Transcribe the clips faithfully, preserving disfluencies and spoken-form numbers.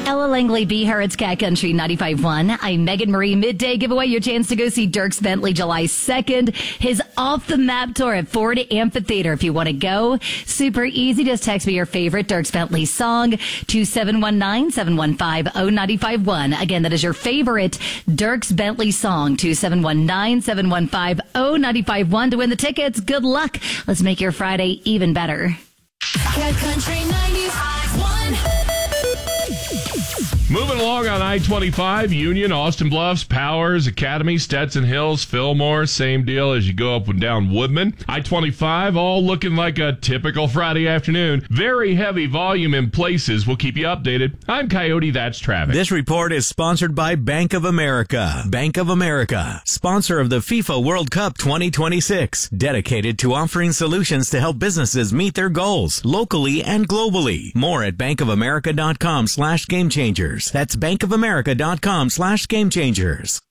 Ella Langley, Be Her, it's Cat Country ninety-five point one. I'm Megan Marie. Midday giveaway, your chance to go see Dierks Bentley July second. His Off the Map tour at Ford Amphitheater. If you want to go, super easy. Just text me your favorite Dierks Bentley song to seven one nine, seven one five, zero nine five one. Again, that is your favorite Dierks Bentley song to seven one nine, seven one five, zero nine five one to win the tickets. Good luck. Let's make your Friday even better. Cat Country ninety-five point one. Moving along on I twenty-five, Union, Austin Bluffs, Powers, Academy, Stetson Hills, Fillmore, same deal as you go up and down Woodman. I twenty-five, all looking like a typical Friday afternoon. Very heavy volume in places. We'll keep you updated. I'm Coyote, that's traffic. This report is sponsored by Bank of America. Bank of America, sponsor of the FIFA World Cup twenty twenty-six, dedicated to offering solutions to help businesses meet their goals, locally and globally. More at bankofamerica.com slash game changers. That's bankofamerica.com slash game changers.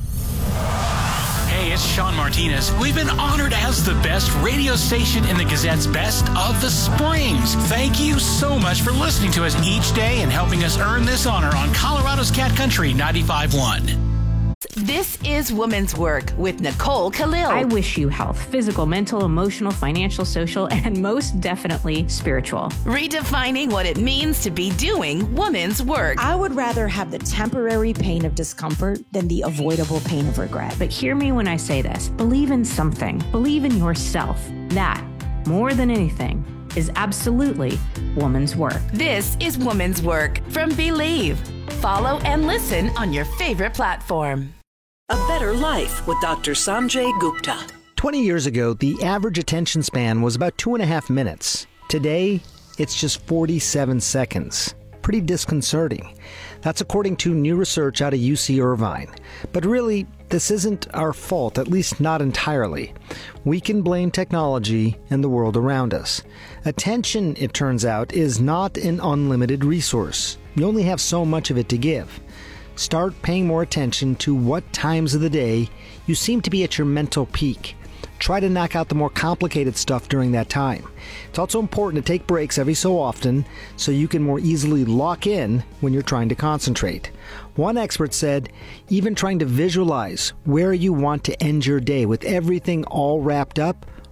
Hey, it's Sean Martinez. We've been honored as the best radio station in the Gazette's Best of the Springs. Thank you so much for listening to us each day and helping us earn this honor on Colorado's Cat Country ninety-five point one. This is Woman's Work with Nicole Khalil. I wish you health, physical, mental, emotional, financial, social, and most definitely spiritual. Redefining what it means to be doing woman's work. I would rather have the temporary pain of discomfort than the avoidable pain of regret. But hear me when I say this. Believe in something. Believe in yourself. That, more than anything, is absolutely woman's work. This is Woman's Work from Believe. Follow and listen on your favorite platform. A Better Life with Doctor Sanjay Gupta. twenty years ago, the average attention span was about two and a half minutes. Today, it's just forty-seven seconds. Pretty disconcerting. That's according to new research out of U C Irvine. But really, this isn't our fault, at least not entirely. We can blame technology and the world around us. Attention, it turns out, is not an unlimited resource. You only have so much of it to give. Start paying more attention to what times of the day you seem to be at your mental peak. Try to knock out the more complicated stuff during that time. It's also important to take breaks every so often so you can more easily lock in when you're trying to concentrate. One expert said, even trying to visualize where you want to end your day with everything all wrapped up